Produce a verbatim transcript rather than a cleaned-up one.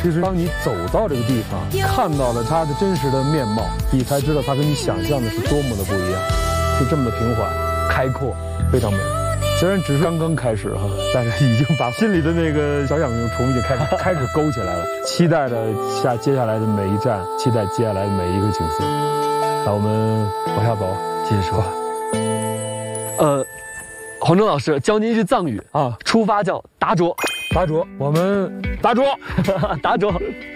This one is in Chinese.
其实当你走到这个地方，看到了它的真实的面貌，你才知道它跟你想象的是多么的不一样，是这么的平缓、开阔，非常美。虽然只是刚刚开始哈，但是已经把心里的那个小痒虫已经开始开始勾起来了，期待着下接下来的每一站，期待接下来的每一个景色。那我们往下走，继续说。 呃，黄峥老师教您一句藏语啊，出发叫打着， 打着，我们打着， 打着。